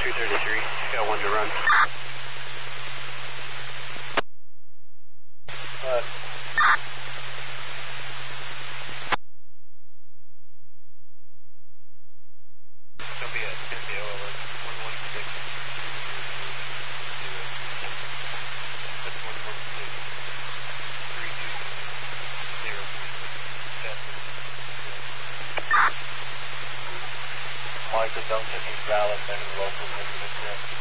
233. Got one to run. It'll be a NPO 116. That's 116. 320. Mark the Duncan is valid and local.